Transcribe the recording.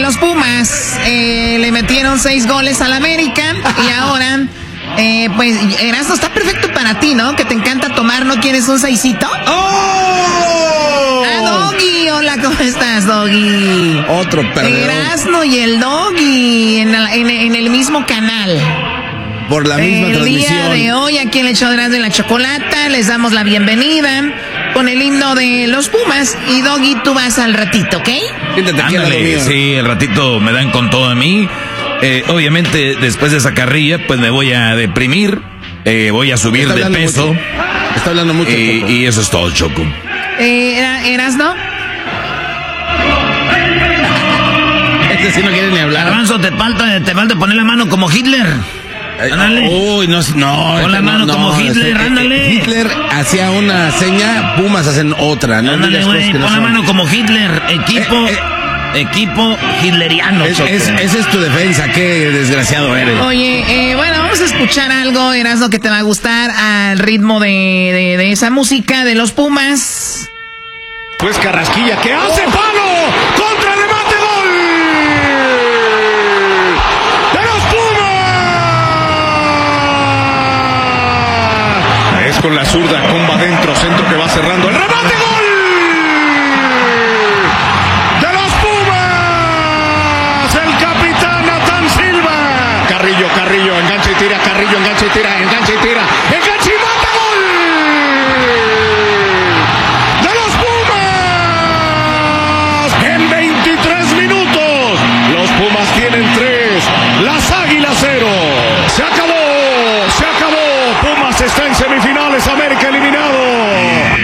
los Pumas le metieron 6 goles al América y ahora, pues, Erasmo, está perfecto para ti, ¿no? Que te encanta tomar, ¿no quieres un 6cito? ¡Oh! Doggy, hola, ¿cómo estás, Doggy? Otro perdedor. Erasmo y el Doggy en el mismo canal. Por la misma transmisión. El día de hoy, aquí en el show de Erasmo y la Chocolata, les damos la bienvenida con el himno de los Pumas. Y Doggy, tú vas al ratito, ¿ok? Ándale, sí, el ratito me dan con todo a mí. Obviamente, después de esa carrilla, pues me voy a deprimir. Voy a subir de peso. Mucho. Está hablando mucho. Y eso es todo, Choco. ¿Erasmo? Este sí no quiere ni hablar. Garbanzo, te falta poner la mano como Hitler. Ándale. Uy, no. Pon la mano como Hitler, ándale. Hitler hacía una seña, Pumas hacen otra. No, ándale, güey, pon la mano como Hitler. Equipo hitleriano. Esa es tu defensa, qué desgraciado eres. Oye, bueno, vamos a escuchar algo, Erasmo, que te va a gustar al ritmo de esa música de los Pumas. Pues Carrasquilla, ¿qué hace? ¡Palo! ¡Contra remate! ¡Gol! ¡De los Pumas! Es con la zurda, comba adentro, centro que va cerrando. ¡El remate! ¡Gol! ¡De los Pumas! ¡El capitán Natán Silva! Carrillo, engancha y tira, Carrillo, engancha y tira, engancha.